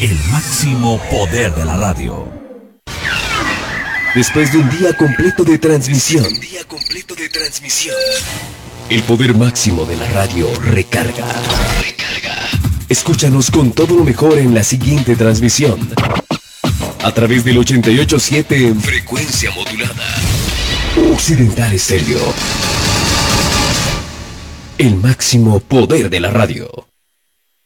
El máximo poder de la radio. Después de un día completo de transmisión, el poder máximo de la radio recarga. Escúchanos con todo lo mejor en la siguiente transmisión. A través del 88.7 en frecuencia modulada. Occidental Estéreo. El máximo poder de la radio.